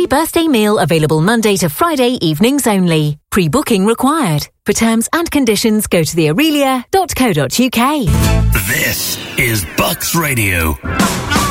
birthday meal available Monday to Friday evenings only. Pre-booking required. For terms and conditions, go to theaurelia.co.uk. This is Bucks Radio.